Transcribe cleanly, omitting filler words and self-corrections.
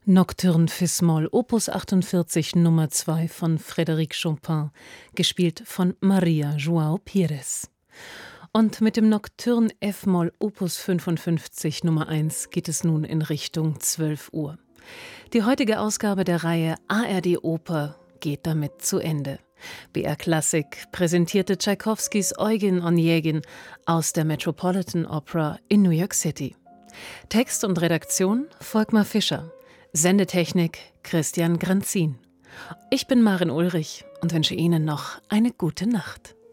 Nocturne Fis-Moll, Opus 48, Nummer 2 von Frédéric Chopin, gespielt von Maria João Pires. Und mit dem Nocturne F-Moll, Opus 55, Nummer 1 geht es nun in Richtung 12 Uhr. Die heutige Ausgabe der Reihe ARD Oper geht damit zu Ende. BR Klassik präsentierte Tschaikowskis Eugen Onegin aus der Metropolitan Opera in New York City. Text und Redaktion Volkmar Fischer. Sendetechnik Christian Granzin. Ich bin Maren Ulrich und wünsche Ihnen noch eine gute Nacht.